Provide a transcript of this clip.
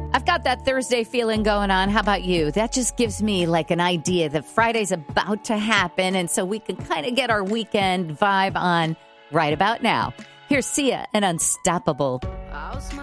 I've got that Thursday feeling going on. How about you? That just gives me like an idea that Friday's about to happen. And so we can kind of get our weekend vibe on right about now. Here's Sia and Unstoppable.